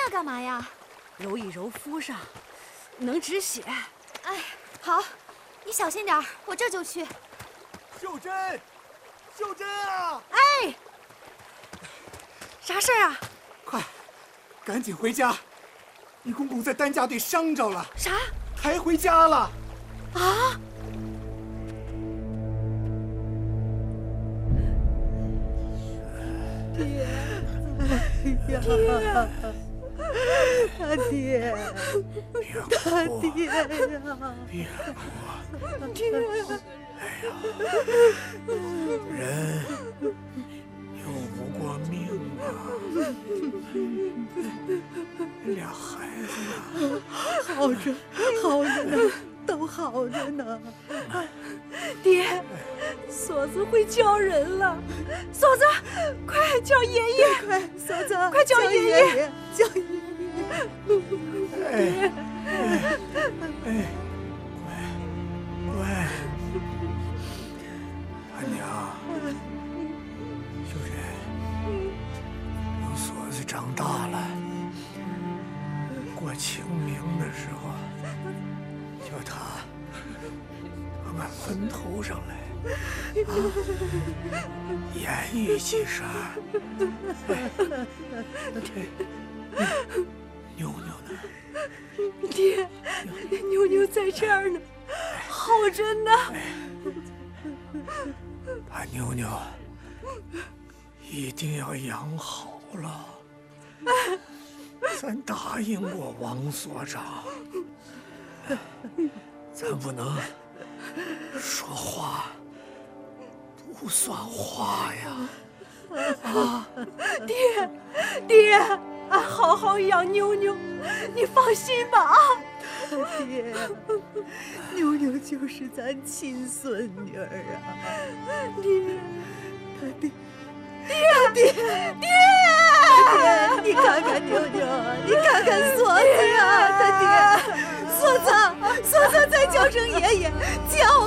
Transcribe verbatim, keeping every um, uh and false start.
那干嘛呀？ 揉一揉敷上，能止血。 哎，好，你小心点儿，我这就去。 秀珍，秀珍啊！ 哎，啥事儿啊？ 快，赶紧回家！你公公在担架队伤着了。 啥？ 抬回家了？ 啊！爹，哎呀，他爹，他爹呀！ 别哭， 爹， 哎呀，人又不过命啊！俩孩子呀， 好着，好着呢，都好着呢。爹，锁子会叫人了，锁子，快叫爷爷！快，锁子，快叫爷爷！叫爷爷！ 哎哎哎，乖乖，阿娘，秀珍，等锁子长大了，过清明的时候，叫他到俺坟头上来。啊，言语几声。哎，妞妞呢？ 爹，妞妞在这儿呢，好着呢。 把妞妞一定要养好了。咱答应过王所长，咱不能说话不算话呀！ 啊，爹，爹，俺好好养妞妞，你放心吧啊！爹，妞妞就是咱亲孙女儿啊！爹，他爹，爹，爹，爹，爹，你看看妞妞，你看看锁子呀，他爹，锁子，锁子再叫声爷爷，叫。